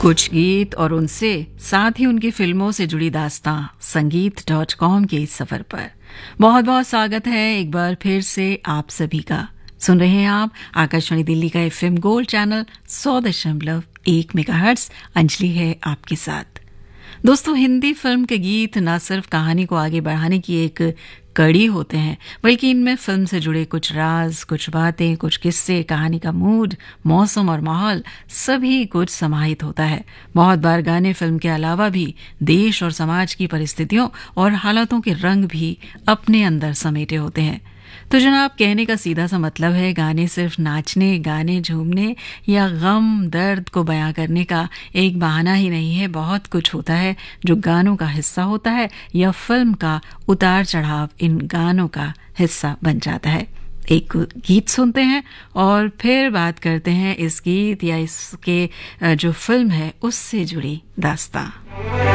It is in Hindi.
कुछ गीत और उनसे साथ ही उनकी फिल्मों से जुड़ी दास्तां संगीत.com के इस सफर पर बहुत बहुत स्वागत है एक बार फिर से आप सभी का। सुन रहे हैं आप आकाशवाणी दिल्ली का FM gold channel 100.1 megahertz. Anjali है आपके साथ। दोस्तों, हिंदी फिल्म के गीत न सिर्फ कहानी को आगे बढ़ाने की एक कड़ी होते हैं, बल्कि इनमें फिल्म से जुड़े कुछ राज, कुछ बातें, कुछ किस्से, कहानी का मूड, मौसम और माहौल सभी कुछ समाहित होता है। बहुत बार गाने फिल्म के अलावा भी देश और समाज की परिस्थितियों और हालातों के रंग भी अपने अंदर समेटे होते हैं। तो जनाब, कहने का सीधा सा मतलब है, गाने सिर्फ नाचने, गाने झूमने या गम दर्द को बयां करने का एक बहाना ही नहीं है। बहुत कुछ होता है जो गानों का हिस्सा होता है या फिल्म का उतार चढ़ाव इन गानों का हिस्सा बन जाता है। एक गीत सुनते हैं और फिर बात करते हैं इस गीत या इसके जो फिल्म है उससे जुड़ी दास्तां।